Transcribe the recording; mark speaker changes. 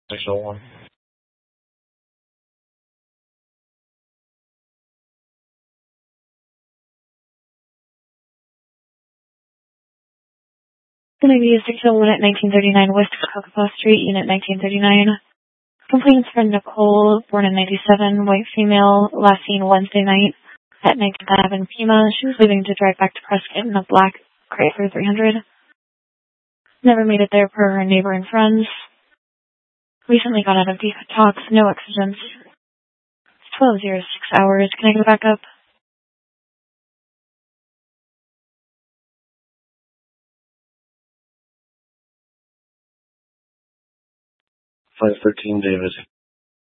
Speaker 1: 601.
Speaker 2: Gonna be 601 at 1939 West Cocoa Street, Unit 1939. Complaints from Nicole, born in 97, white female, last seen Wednesday night at 19th Ave in Pima. She was leaving to drive back to Prescott in a black Chrysler 300. Never made it there per her neighbor and friends. Recently got out of detox, no exigence. 12:06 hours. Can I go back up?
Speaker 1: 513 David.